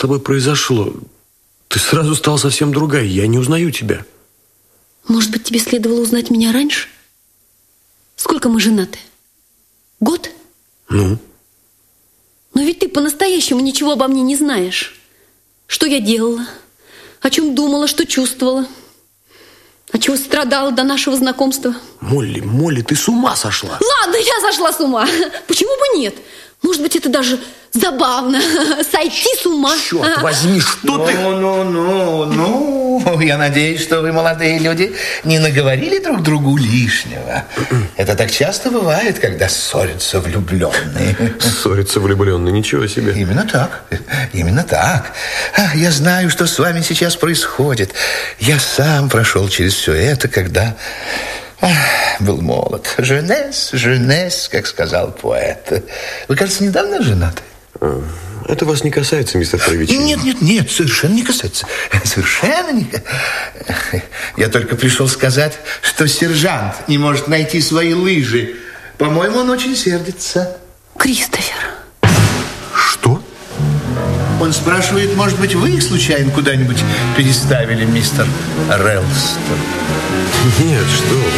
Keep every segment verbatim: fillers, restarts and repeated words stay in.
тобой произошло? Ты сразу стала совсем другая. Я не узнаю тебя. Может быть, тебе следовало узнать меня раньше? Сколько мы женаты? Год? Ну? Но ведь ты по-настоящему ничего обо мне не знаешь. Что я делала? О чем думала, что чувствовала? От чего страдала до нашего знакомства? Молли, Молли, ты с ума сошла. Ладно, я сошла с ума. Почему бы нет? Может быть, это даже забавно. Сойти с ума. Черт возьми, что ну, ты... Ну, ну, ну, ну. Я надеюсь, что вы, молодые люди, не наговорили друг другу лишнего. Это так часто бывает, когда ссорятся влюбленные. Ссорятся влюбленные, ничего себе. Именно так, именно так. Я знаю, что с вами сейчас происходит. Я сам прошел через все это, когда... был молод. Женес, женес, как сказал поэт. Вы, кажется, недавно женаты? Это вас не касается, мистер Травичин. Нет, нет, нет, совершенно не касается. Совершенно не... Я только пришел сказать, что сержант не может найти свои лыжи. По-моему, он очень сердится. Кристофер. Что? Он спрашивает, может быть, вы их случайно куда-нибудь переставили, мистер Рэлстон? Нет, что вы.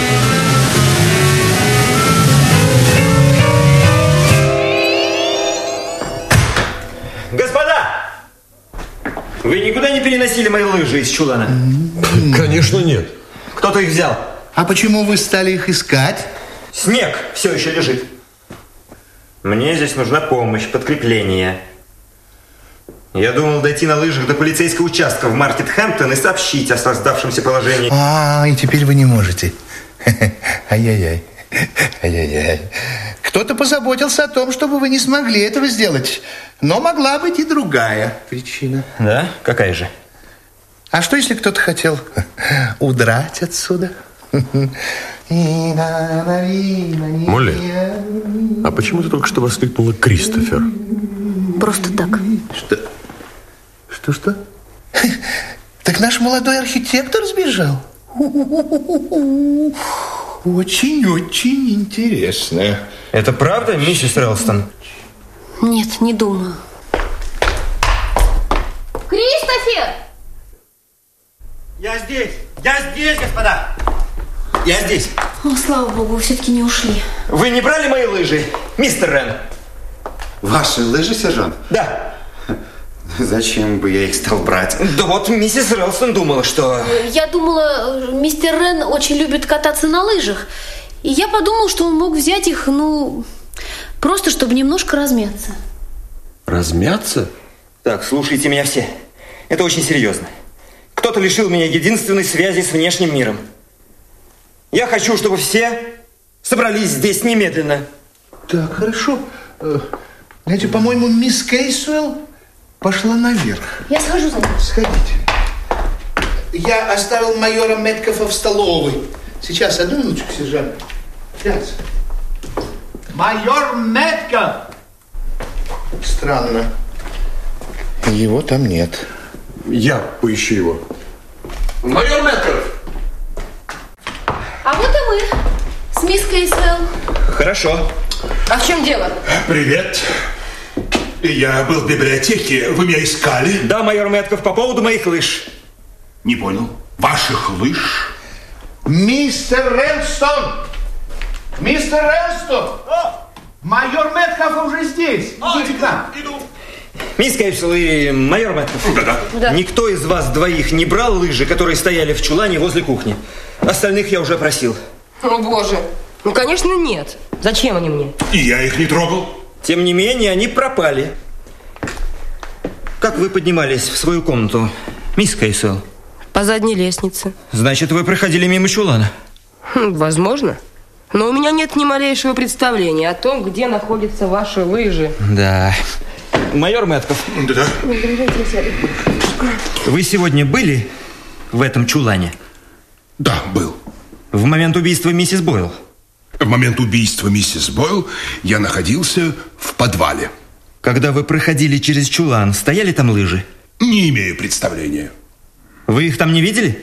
Господа! Вы никуда не переносили мои лыжи из чулана? Конечно, нет. Кто-то их взял. А почему вы стали их искать? Снег все еще лежит. Мне здесь нужна помощь, подкрепление. Я думал дойти на лыжах до полицейского участка в Маркет-Хэмптон и сообщить о создавшемся положении. А, и теперь вы не можете. Ай-яй-яй. Ай-яй-яй. Кто-то позаботился о том, чтобы вы не смогли этого сделать. Но могла быть и другая причина. Да? Какая же? А что, если кто-то хотел удрать отсюда? Молли, а почему ты только что воскликнула «Кристофер»? Просто так. Что? Что-что? Так наш молодой архитектор сбежал? Очень-очень интересно. Это правда, миссис Рэлстон? Нет, не думаю. Кристофер! Я здесь! Я здесь, господа! Я здесь! О, слава богу, вы все-таки не ушли. Вы не брали мои лыжи, мистер Рен? Ваши лыжи, сержант? Да. Зачем бы я их стал брать? Да вот миссис Рэлстон думала, что... Я думала, мистер Рен очень любит кататься на лыжах. И я подумал, что он мог взять их, ну, просто чтобы немножко размяться. Размяться? Так, слушайте меня все. Это очень серьезно. Кто-то лишил меня единственной связи с внешним миром. Я хочу, чтобы все собрались здесь немедленно. Так, хорошо. Знаете, по-моему, мисс Кейсуэлл пошла наверх. Я схожу за ним. Сходите. Я оставил майора Мэткофа в столовой. Сейчас, одну минуточку, сержант. Сейчас. Майор Мэткоф! Странно. Его там нет. Я поищу его. Майор Мэткоф! А вот и мы с мисс Кейсуэлл. Хорошо. А в чем дело? Привет. Я был в библиотеке. Вы меня искали? Да, майор Мэткоф, по поводу моих лыж. Не понял. Ваших лыж? Мистер Рэлстон! Мистер Рэлстон! Майор Мэткоф уже здесь. Идите к нам. Иду. Мисс Кейсуэлл и майор Мэткоф. Да-да. Да. Никто из вас двоих не брал лыжи, которые стояли в чулане возле кухни. Остальных я уже просил. О, боже. Ну, конечно, нет. Зачем они мне? И я их не трогал. Тем не менее, они пропали. Как вы поднимались в свою комнату, мисс Кейсуэлл? По задней лестнице. Значит, вы проходили мимо чулана? Хм, возможно. Но у меня нет ни малейшего представления о том, где находятся ваши лыжи. Да. Майор Мэткоф. Да-да. Вы сегодня были в этом чулане? Да, был. В момент убийства миссис Бойл? В момент убийства миссис Бойл я находился в подвале. Когда вы проходили через чулан, стояли там лыжи? Не имею представления. Вы их там не видели?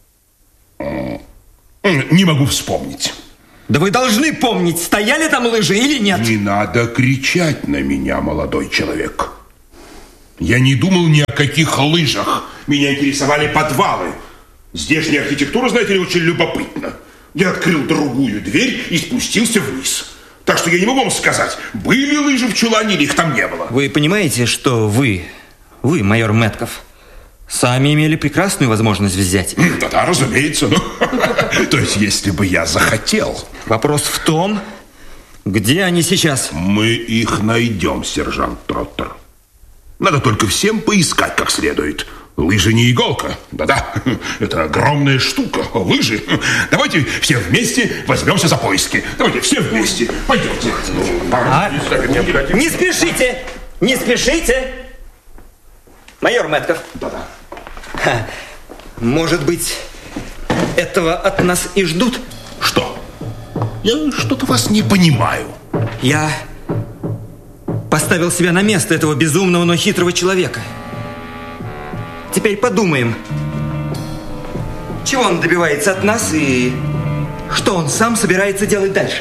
Не могу вспомнить. Да вы должны помнить, стояли там лыжи или нет? Не надо кричать на меня, молодой человек. Я не думал ни о каких лыжах. Меня интересовали подвалы. Здешняя архитектура, знаете ли, очень любопытна. Я открыл другую дверь и спустился вниз. Так что я не могу вам сказать, были лыжи в чулане или их там не было. Вы понимаете, что вы, вы, майор Мэтков, сами имели прекрасную возможность взять? Да-да, разумеется. То есть, если бы я захотел. Вопрос в том, где они сейчас? Мы их найдем, сержант Троттер. Надо только всем поискать как следует. Лыжи не иголка. Да-да, это огромная штука. Лыжи. Давайте все вместе возьмемся за поиски. Давайте все вместе. Пойдемте. А? Не спешите! Не спешите! Майор Мэтков. Да-да. Может быть, этого от нас и ждут? Что? Я что-то вас не понимаю. Я поставил себя на место этого безумного, но хитрого человека. Теперь подумаем, чего он добивается от нас и что он сам собирается делать дальше.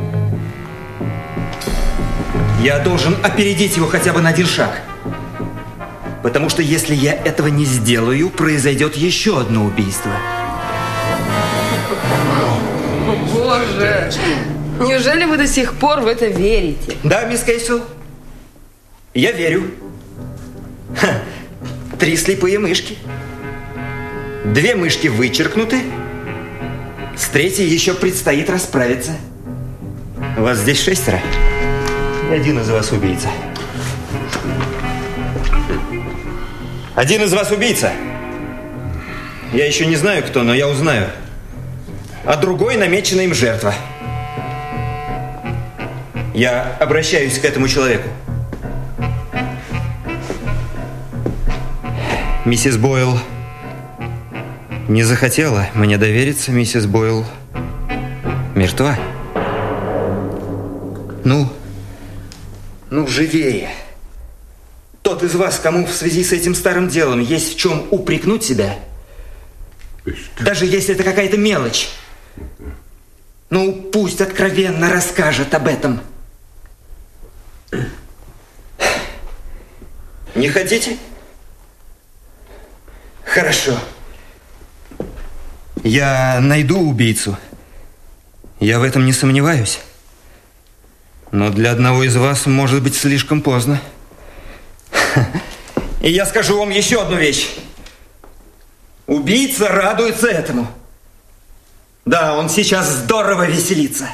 Я должен опередить его хотя бы на один шаг. Потому что если я этого не сделаю, произойдет еще одно убийство. Боже, неужели вы до сих пор в это верите? Да, мисс Кейсел, я верю. Ха, три слепые мышки. Две мышки вычеркнуты. С третьей еще предстоит расправиться. Вас здесь шестеро. И один из вас убийца. Один из вас убийца. Я еще не знаю, кто, но я узнаю. А другой намечена им жертва. Я обращаюсь к этому человеку. Миссис Бойл не захотела мне довериться. Миссис Бойл мертва. Ну, ну, живее. Тот из вас, кому в связи с этим старым делом есть в чем упрекнуть себя, даже если это какая-то мелочь, ну, пусть откровенно расскажет об этом. Не хотите? Хорошо. Я найду убийцу. Я в этом не сомневаюсь. Но для одного из вас может быть слишком поздно. И я скажу вам еще одну вещь. Убийца радуется этому. Да, он сейчас здорово веселится.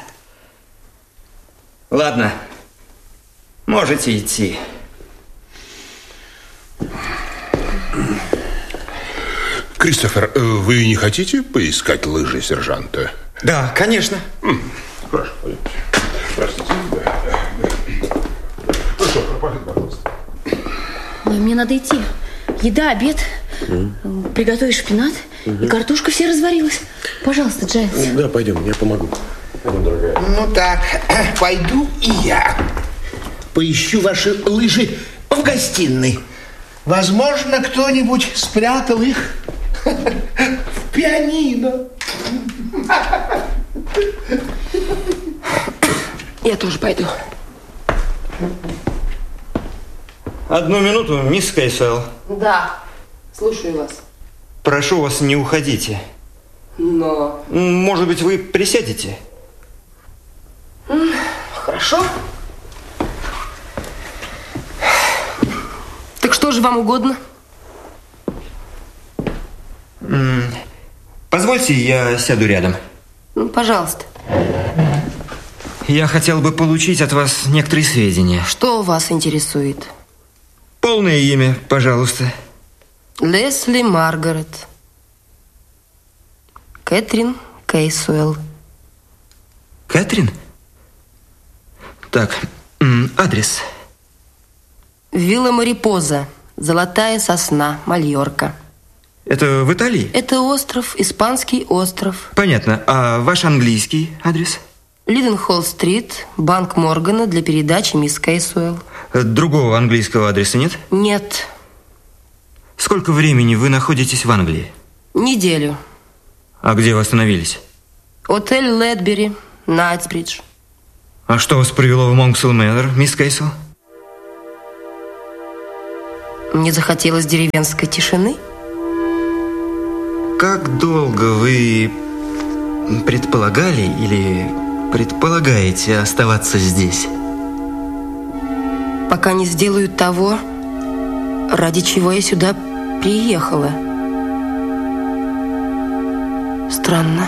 Ладно, можете идти. Кристофер, вы не хотите поискать лыжи сержанта? Да, конечно. Хорошо, пойдемте. Простите. Ну что, пожалуйста. Ой, мне надо идти. Еда, обед. Mm. Приготовишь шпинат. Mm-hmm. И картошка все разварилась. Пожалуйста, Джайлз. Да, пойдем, я помогу. Пойдем, дорогая. Ну так, пойду и я. Поищу ваши лыжи в гостиной. Возможно, кто-нибудь спрятал их в пианино. Я тоже пойду. Одну минуту, мисс Кейсел. Да, слушаю вас. Прошу вас, не уходите. Но... Может быть, вы присядете? Хорошо. Так что же вам угодно? Позвольте, я сяду рядом. Ну, пожалуйста. Я хотел бы получить от вас некоторые сведения. Что вас интересует? Полное имя, пожалуйста. Лесли Маргарет. Кэтрин Кейсуэлл. Кэтрин? Так, адрес. Вилла Марипоза. Золотая сосна. Мальорка. Это в Италии? Это остров, испанский остров. Понятно. А ваш английский адрес? Лиденхолл-стрит, банк Моргана для передачи мисс Кейсуэлл. Другого английского адреса нет? Нет. Сколько времени вы находитесь в Англии? Неделю. А где вы остановились? Отель Лэдбери, Найтсбридж. А что вас привело в Монксел Мэннер, мисс Кейсел? Мне захотелось деревенской тишины. Как долго вы предполагали или предполагаете оставаться здесь? Пока не сделаю того, ради чего я сюда приехала. Странно.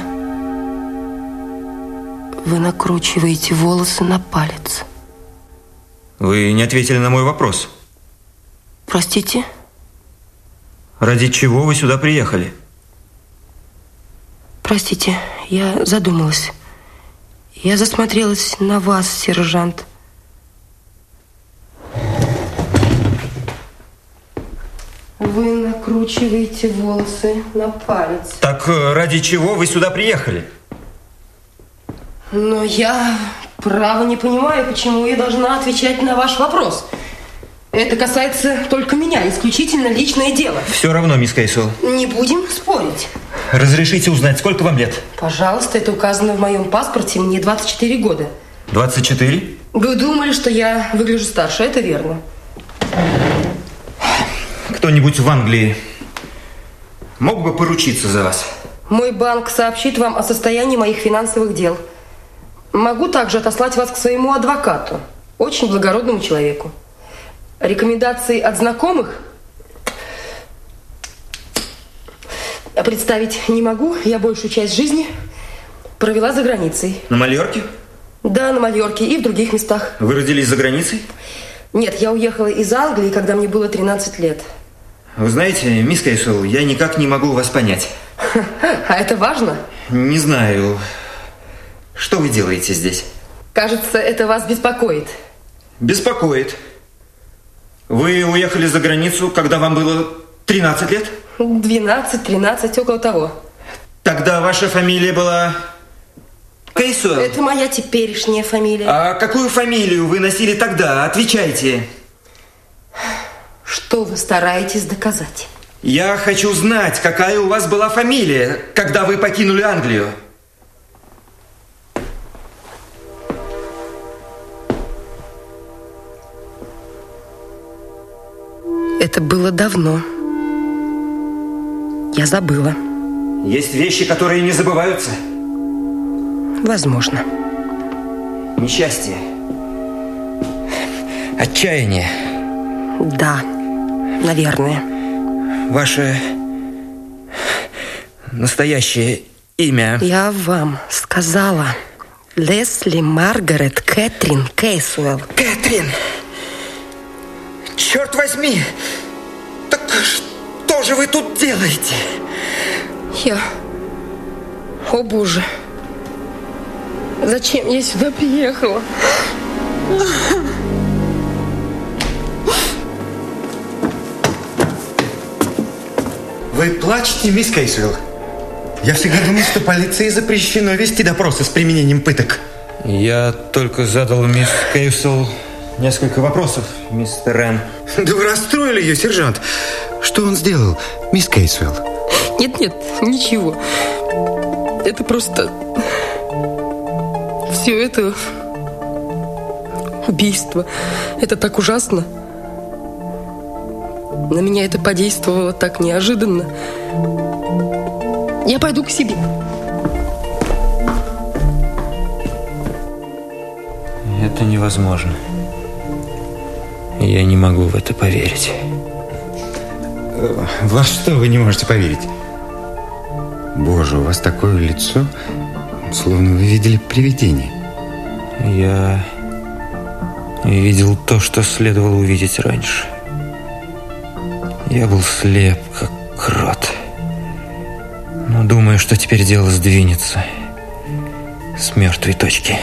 Вы накручиваете волосы на палец. Вы не ответили на мой вопрос. Простите? Ради чего вы сюда приехали? Простите, я задумалась. Я засмотрелась на вас, сержант. Вы накручиваете волосы на палец. Так ради чего вы сюда приехали? Но я, право, не понимаю, почему я должна отвечать на ваш вопрос. Это касается только меня, исключительно личное дело. Все равно, мисс Кейсуэлл. Не будем спорить. Разрешите узнать, сколько вам лет? Пожалуйста, это указано в моем паспорте, мне двадцать четыре года. двадцать четыре? Вы думали, что я выгляжу старше, это верно. Кто-нибудь в Англии мог бы поручиться за вас? Мой банк сообщит вам о состоянии моих финансовых дел. Могу также отослать вас к своему адвокату, очень благородному человеку. Рекомендации от знакомых представить не могу. Я большую часть жизни провела за границей. На Мальорке? Да, на Мальорке и в других местах. Вы родились за границей? Нет, я уехала из Англии, когда мне было тринадцать лет. Вы знаете, мисс Кейсуэлл, я никак не могу вас понять. А это важно? Не знаю. Что вы делаете здесь? Кажется, это вас беспокоит. Беспокоит. Вы уехали за границу, когда вам было тринадцать лет? двенадцать, тринадцать, около того. Тогда ваша фамилия была Кейсуэлл? Это моя теперешняя фамилия. А какую фамилию вы носили тогда? Отвечайте. Что вы стараетесь доказать? Я хочу знать, какая у вас была фамилия, когда вы покинули Англию. Это было давно. Я забыла. Есть вещи, которые не забываются. Возможно. Несчастье. Отчаяние. Да, наверное. Ваше настоящее имя? Я вам сказала. Лесли Маргарет Кэтрин Кейсуэлл. Кэтрин! Черт возьми! Так что же вы тут делаете? Я... О, Боже! Зачем я сюда приехала? Вы плачете, мисс Кейсуэлл? Я всегда думал, что полиции запрещено вести допросы с применением пыток. Я только задал мисс Кейсуэлл несколько вопросов, мистер Рен. Да вы расстроили ее, сержант. Что он сделал, мисс Кейсуэлл? Нет-нет, ничего. Это просто... Все это... Убийство. Это так ужасно. На меня это подействовало так неожиданно. Я пойду к себе. Это невозможно. Я не могу в это поверить. Во что вы не можете поверить? Боже, у вас такое лицо, словно вы видели привидение. Я видел то, что следовало увидеть раньше. Я был слеп, как крот. Но думаю, что теперь дело сдвинется с мертвой точки.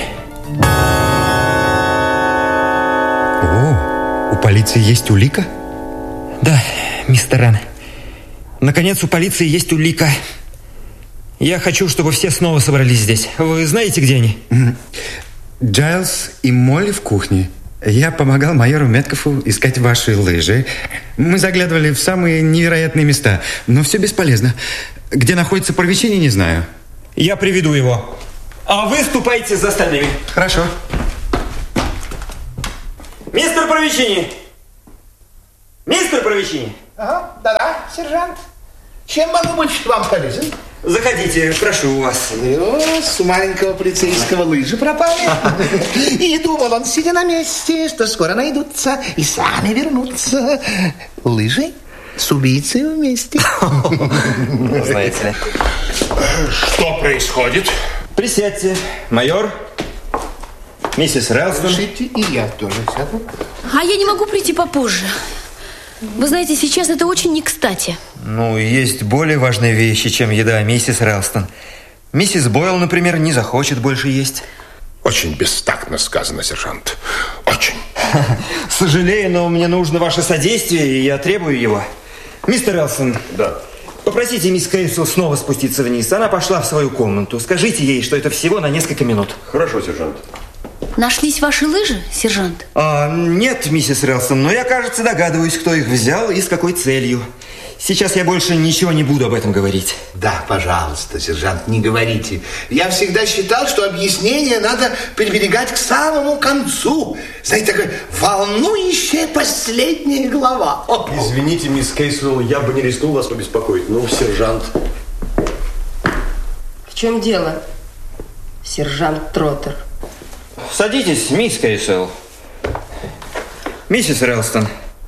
О, у полиции есть улика? Да, мистер Рен. Наконец, у полиции есть улика. Я хочу, чтобы все снова собрались здесь. Вы знаете, где они? Джайлз и Молли в кухне. Я помогал майору Меткалфу искать ваши лыжи. Мы заглядывали в самые невероятные места, но все бесполезно. Где находится Провичини, не знаю. Я приведу его. А вы ступайте за остальными. Хорошо. Мистер Провичини! Мистер Провичини! Ага, да-да, сержант. Чем могу быть вам полезен? Заходите, прошу вас. С маленького полицейского лыжи пропали. И думал он, сидя на месте, что скоро найдутся и сами вернутся. Лыжи с убийцей вместе. Знаете ли. Что происходит? Присядьте, майор, миссис Рэлстон. Разрешите, и я тоже сяду. А я не могу прийти попозже. Вы знаете, сейчас это очень не кстати. Ну, есть более важные вещи, чем еда, миссис Рэлстон. Миссис Бойл, например, не захочет больше есть. Очень бестактно сказано, сержант. Очень. Сожалею, но мне нужно ваше содействие, и я требую его. Мистер Рэлстон. Да. Попросите мисс Кейсел снова спуститься вниз. Она пошла в свою комнату. Скажите ей, что это всего на несколько минут. Хорошо, сержант. Нашлись ваши лыжи, сержант? А, нет, миссис Рэлстон, но я, кажется, догадываюсь, кто их взял и с какой целью. Сейчас я больше ничего не буду об этом говорить. Да, пожалуйста, сержант, не говорите. Я всегда считал, что объяснение надо приберегать к самому концу. Знаете, такая волнующая последняя глава. О, Извините, мисс Кейсвелл, я бы не рискнул вас побеспокоить. Ну, сержант. В чем дело, сержант Троттер? Садитесь, мисс Кейсел. Миссис Рэлстон.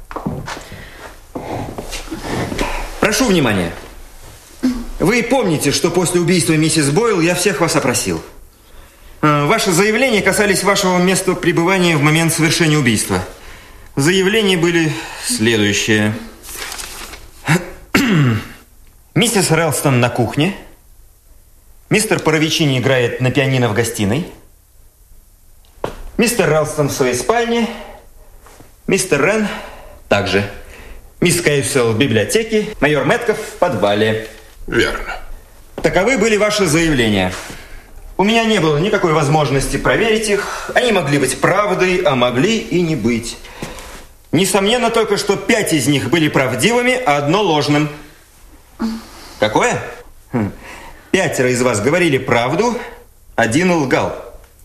Прошу внимания. Вы помните, что после убийства миссис Бойл я всех вас опросил. Ваши заявления касались вашего места пребывания в момент совершения убийства. Заявления были следующие. Миссис Рэлстон на кухне. Мистер Провичини играет на пианино в гостиной. Мистер Рэлстон в своей спальне. Мистер Рен также. Мисс Кейсел в библиотеке. Майор Мэтков в подвале. Верно. Таковы были ваши заявления. У меня не было никакой возможности проверить их. Они могли быть правдой, а могли и не быть. Несомненно только, что пять из них были правдивыми, а одно ложным. Какое? Хм. Пятеро из вас говорили правду, один лгал.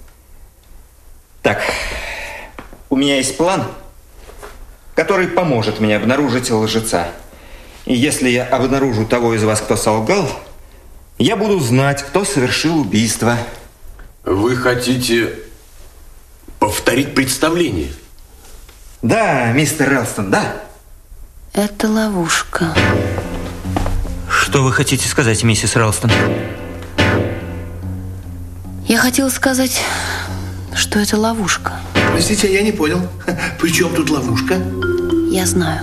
Так, у меня есть план, который поможет мне обнаружить лжеца. И если я обнаружу того из вас, кто солгал, я буду знать, кто совершил убийство. Вы хотите повторить представление? Да, мистер Рэлстон, да. Это ловушка. Что вы хотите сказать, миссис Рэлстон? Я хотела сказать, что это ловушка. Простите, я не понял. При чем тут ловушка? Я знаю.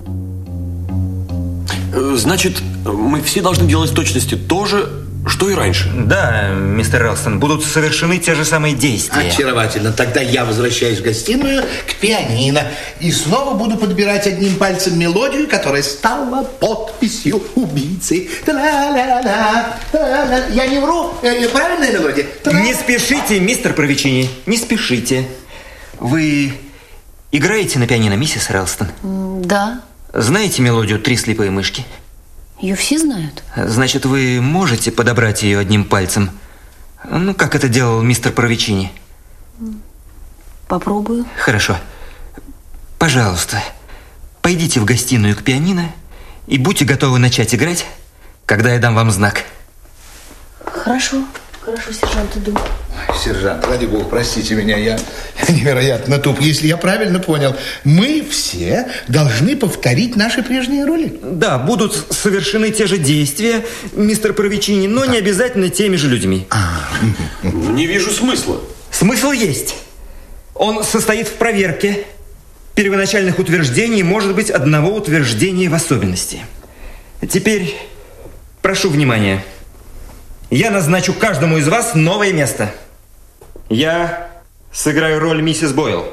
Значит, мы все должны делать в точности то же, что и раньше. Да, мистер Рэлстон, будут совершены те же самые действия. Очаровательно. Тогда я возвращаюсь в гостиную к пианино и снова буду подбирать одним пальцем мелодию, которая стала подписью убийцы. Тра-ля-ля, тра-ля. Я не вру? Правильная мелодия? Тра- Не спешите, мистер Провичини, не спешите. Вы играете на пианино, миссис Рэлстон? Да. Знаете мелодию «Три слепые мышки»? Ее все знают. Значит, вы можете подобрать ее одним пальцем? Ну, как это делал мистер Провичини? Попробую. Хорошо. Пожалуйста, пойдите в гостиную к пианино и будьте готовы начать играть, когда я дам вам знак. Хорошо. Хорошо, сержант, иду. Сержант, ради бога, простите меня, я невероятно туп. Если я правильно понял, мы все должны повторить наши прежние роли. Да, будут совершены те же действия, мистер Провичини, но не обязательно теми же людьми. Не вижу смысла. Смысл есть. Он состоит в проверке первоначальных утверждений, может быть, одного утверждения в особенности. Теперь прошу внимания. Я назначу каждому из вас новое место. Я сыграю роль миссис Бойл.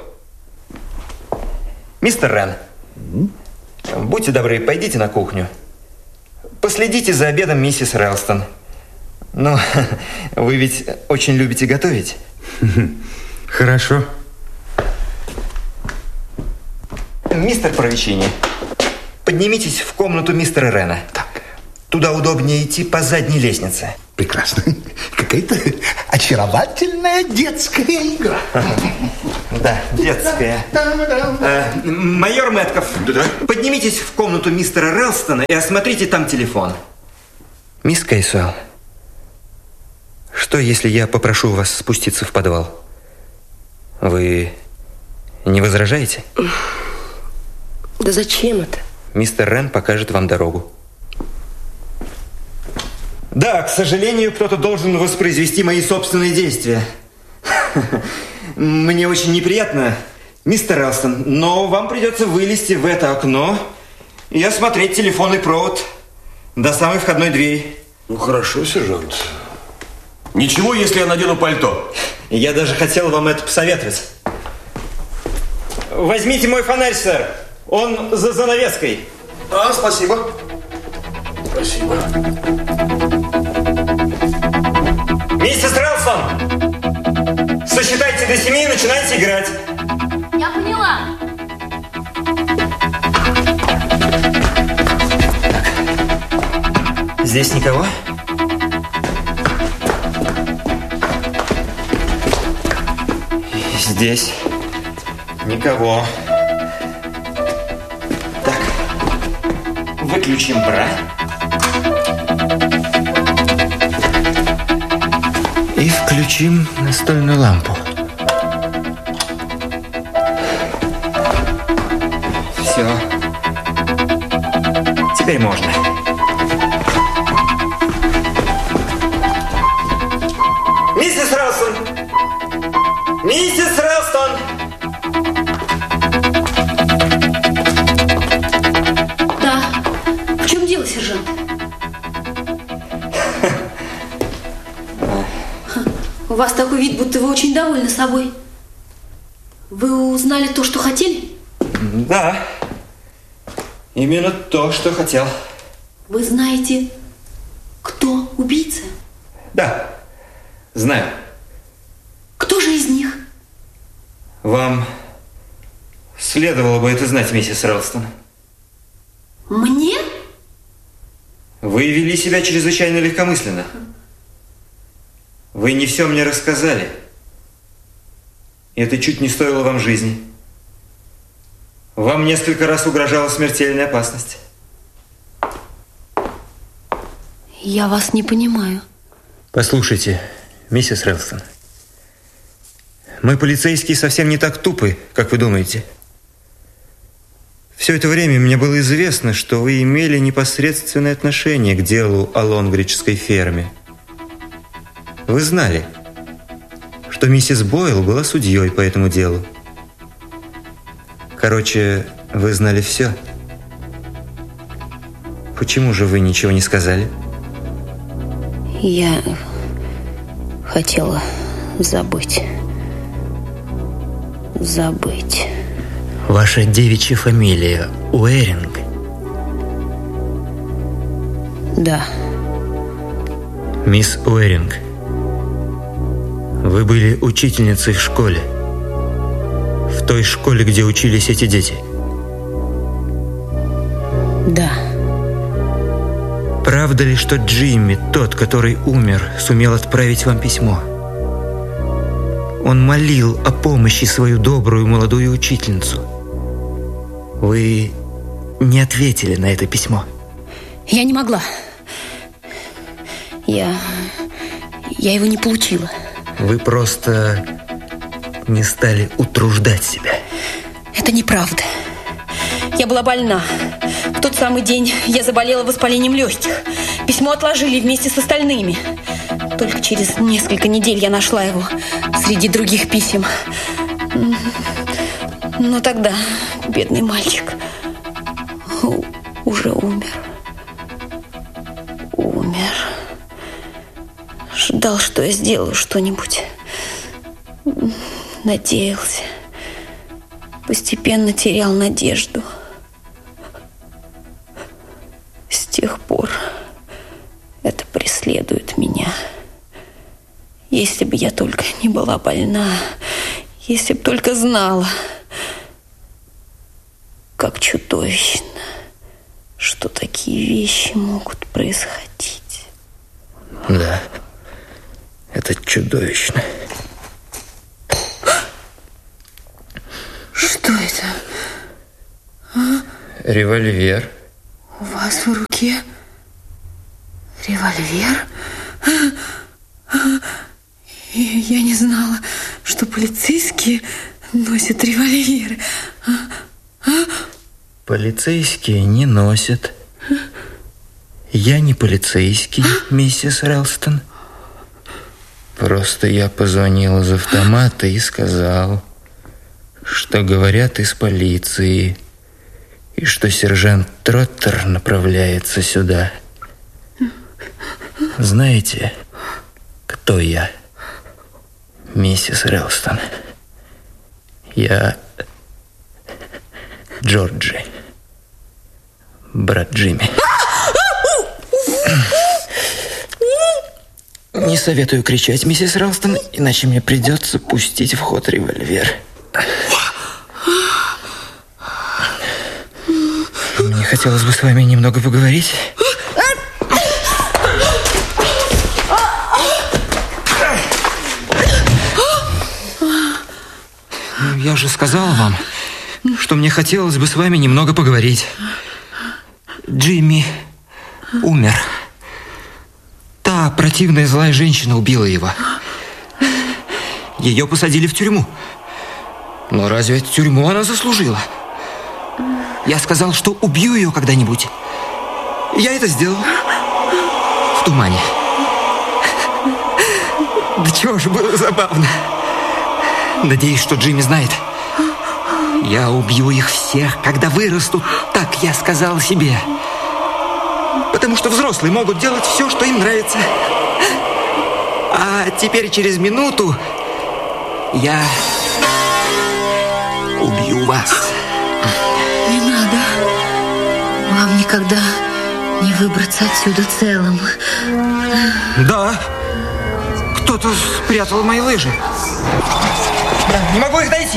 Мистер Рен, mm-hmm. будьте добры, пойдите на кухню. Последите за обедом миссис Рэлстон. Ну, вы ведь очень любите готовить. Хорошо. Мистер Провичини, поднимитесь в комнату мистера Рена. Так. Туда удобнее идти по задней лестнице. Прекрасно. Какая-то очаровательная детская игра. Да, детская. Э, майор Мэтков, Да-да. поднимитесь в комнату мистера Рэлстона и осмотрите там телефон. Мисс Кейсуэлл, что если я попрошу вас спуститься в подвал? Вы не возражаете? Да зачем это? Мистер Рен покажет вам дорогу. Да, к сожалению, кто-то должен воспроизвести мои собственные действия. Мне очень неприятно, мистер Рэлстон, но вам придется вылезти в это окно и осмотреть телефонный провод до самой входной двери. Ну, хорошо, сержант. Ничего, если я надену пальто. Я даже хотел вам это посоветовать. Возьмите мой фонарь, сэр. Он за занавеской. А, спасибо. Спасибо. Миссис Рэлстон, сосчитайте до семи и начинайте играть. Я поняла. Здесь никого? Здесь никого. Так, выключим бра. И включим настольную лампу. Все. Теперь можно. Миссис Рэлстон! Миссис Рэлстон! Да. В чем дело, сержант? У вас такой вид, будто вы очень довольны собой. Вы узнали то, что хотели? Да. Именно то, что хотел. Вы знаете, кто убийца? Да. Знаю. Кто же из них? Вам следовало бы это знать, миссис Рэлстон. Мне? Вы вели себя чрезвычайно легкомысленно. Вы не все мне рассказали. И это чуть не стоило вам жизни. Вам несколько раз угрожала смертельная опасность. Я вас не понимаю. Послушайте, миссис Рэлстон, мы, полицейские, совсем не так тупы, как вы думаете. Все это время мне было известно, что вы имели непосредственное отношение к делу о Лонгриджской ферме. Вы знали, что миссис Бойл была судьей по этому делу. Короче, вы знали все. Почему же вы ничего не сказали? Я хотела забыть. Забыть. Ваша девичья фамилия Уэринг? Да. Мисс Уэринг, вы были учительницей в школе. В той школе, где учились эти дети. Да. Правда ли, что Джимми, тот, который умер, сумел отправить вам письмо? Он молил о помощи свою добрую молодую учительницу. Вы не ответили на это письмо. Я не могла. Я... Я его не получила. Вы просто не стали утруждать себя. Это неправда. Я была больна. В тот самый день я заболела воспалением легких. Письмо отложили вместе с остальными. Только через несколько недель я нашла его среди других писем. Но тогда бедный мальчик уже умер. Умер. Ждал, что я сделаю что-нибудь. Надеялся. Постепенно терял надежду. С тех пор это преследует меня. Если бы я только не была больна, если бы только знала, как чудовищно, что такие вещи могут происходить. Да, это чудовищно. Что это? А? Револьвер. У вас в руке револьвер? Я не знала, что полицейские носят револьверы. А? Полицейские не носят. Я не полицейский, миссис Рэлстон. Просто я позвонил из автомата и сказал, что говорят из полиции, и что сержант Троттер направляется сюда. Знаете, кто я, миссис Рэлстон? Я Джорджи, брат Джимми. Не советую кричать, миссис Рэлстон, иначе мне придется пустить в ход револьвер. Мне хотелось бы с вами немного поговорить. Я же сказал вам, что мне хотелось бы с вами немного поговорить. Джимми умер. Та противная злая женщина убила его. Ее посадили в тюрьму. Но разве эту тюрьму она заслужила? Я сказал, что убью ее когда-нибудь. Я это сделал. В тумане. Да чего же было забавно. Надеюсь, что Джимми знает. Я убью их всех, когда вырастут. Так я сказал себе. Потому что взрослые могут делать все, что им нравится. А теперь через минуту я убью вас. Не надо. Вам никогда не выбраться отсюда целым. Да. Кто-то спрятал мои лыжи. Не могу их найти.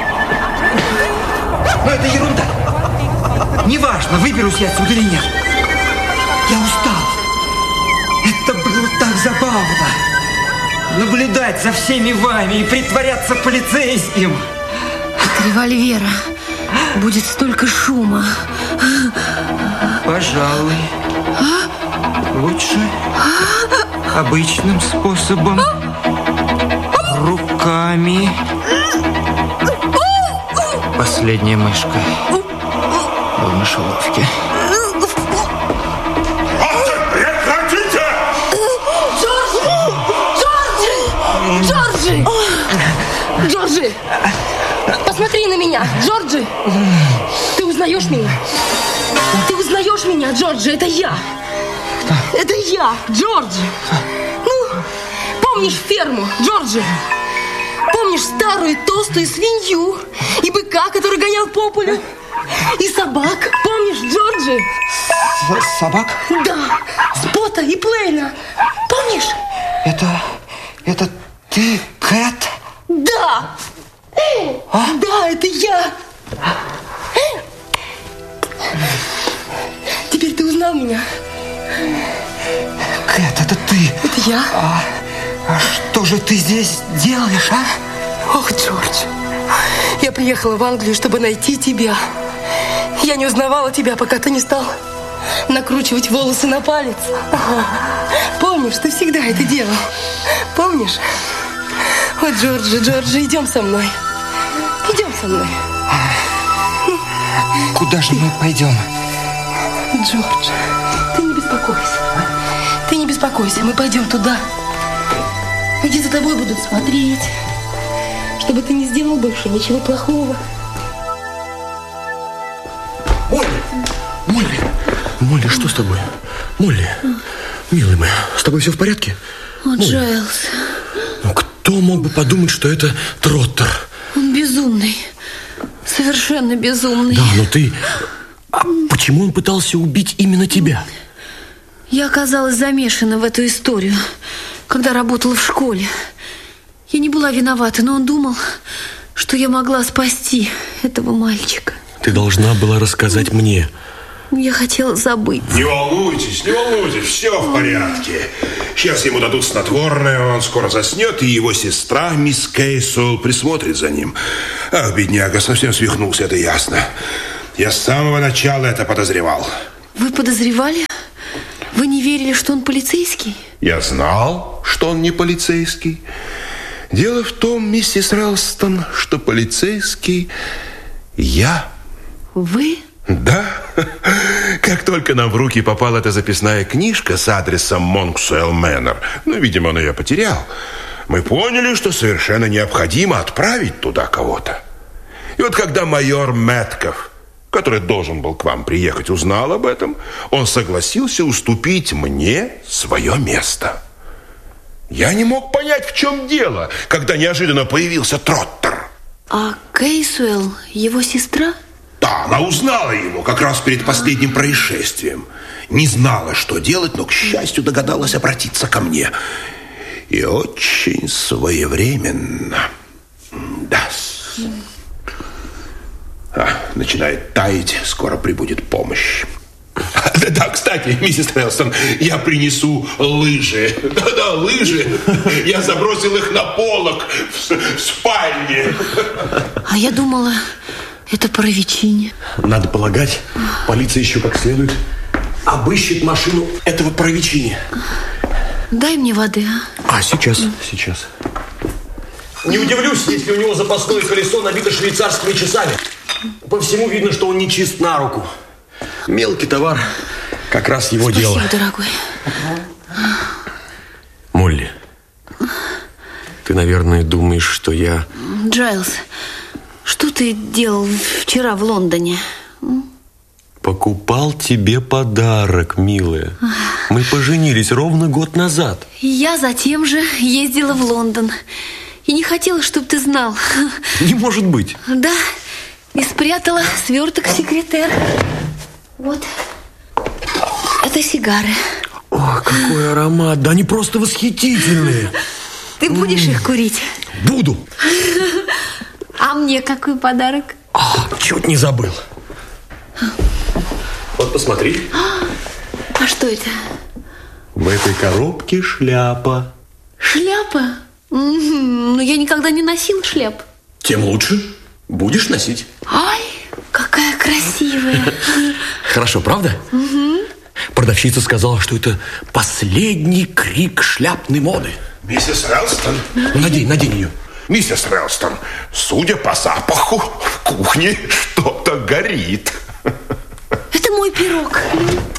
Но это ерунда. Неважно, выберусь я отсюда или нет. Я устал. Это было так забавно. Наблюдать за всеми вами и притворяться полицейским. От револьвера будет столько шума. Пожалуй. Лучше обычным способом. Руками. Последняя мышка в мышеловке. Прекратите! Джорджи! Джорджи! Джорджи! Посмотри на меня, Джорджи! Ты узнаешь меня? Ты узнаешь меня, Джорджи? Это я! Это я, Джорджи! Ну, помнишь ферму, Джорджи? Помнишь старую толстую свинью и быка, который гонял по полю? И собак, помнишь, Джорджи? С- собак? Да, Спота и Плейна. Помнишь? Это... это ты, Кэт? Да! А? Да, это я! Теперь ты узнал меня? Кэт, это ты? Это я? А, а что же ты здесь делаешь, а? Ох, Джордж, я приехала в Англию, чтобы найти тебя. Я не узнавала тебя, пока ты не стал накручивать волосы на палец. Помнишь, ты всегда это делал. Помнишь? Ой, Джорджи, Джорджи, идем со мной. Идем со мной. Куда же мы пойдем? Джордж, ты не беспокойся. Ты не беспокойся, мы пойдем туда, где за тобой будут смотреть, чтобы ты не сделал больше ничего плохого. Молли! Молли! Молли, что с тобой? Молли, милый мой, с тобой все в порядке? О, Молли. Джайлз. Ну, кто мог бы подумать, что это Троттер? Он безумный. Совершенно безумный. Да, но ты... А почему он пытался убить именно тебя? Я оказалась замешана в эту историю, когда работала в школе. Я не была виновата, но он думал, что я могла спасти этого мальчика. Ты должна была рассказать мне. Я хотела забыть. Не волнуйтесь, не волнуйтесь, все в порядке. Сейчас ему дадут снотворное, он скоро заснет, и его сестра, мисс Кейсуэлл, присмотрит за ним. Ах, бедняга, совсем свихнулся, это ясно. Я с самого начала это подозревал. Вы подозревали? Вы не верили, что он полицейский? Я знал, что он не полицейский. Дело в том, миссис Рэлстон, что полицейский я. Вы? Да. Как только нам в руки попала эта записная книжка с адресом Монксуэлл Мэннер, ну, видимо, он ее потерял, мы поняли, что совершенно необходимо отправить туда кого-то. И вот когда майор Мэтков, который должен был к вам приехать, узнал об этом, он согласился уступить мне свое место. Я не мог понять, в чем дело, когда неожиданно появился Троттер. А Кейсуэлл, его сестра? Да, она узнала его как раз перед последним происшествием. Не знала, что делать, но, к счастью, догадалась обратиться ко мне. И очень своевременно. Да. А, начинает таять, скоро прибудет помощь. Да-да, кстати, миссис Рэлстон, я принесу лыжи. Да-да, лыжи. Я забросил их на полок в, в спальне. А я думала, это по Равичине. Надо полагать, полиция еще как следует обыщет машину этого по Равичине. Дай мне воды, а? А, сейчас, сейчас. Не удивлюсь, если у него запасное колесо набито швейцарскими часами. По всему видно, что он не чист на руку. Мелкий товар, как раз его Спасибо, дело. Спасибо, дорогой. Молли, ты, наверное, думаешь, что я... Джайлс, что ты делал вчера в Лондоне? Покупал тебе подарок, милая. Мы поженились ровно год назад. Я затем же ездила в Лондон. И не хотела, чтобы ты знал. Не может быть. Да, и спрятала сверток в секретер. Вот. Это сигары. О, какой аромат. Да они просто восхитительные. Ты будешь их курить? Буду. А мне какой подарок? А, чуть не забыл. Вот посмотри. А что это? В этой коробке шляпа. Шляпа? Ну, я никогда не носила шляп. Тем лучше. Будешь носить. Ай, какая красивая. Хорошо, правда? Угу. Продавщица сказала, что это последний крик шляпной моды. Миссис Рэлстон. Надень, надень ее. Миссис Рэлстон, судя по запаху, в кухне что-то горит. Это мой пирог.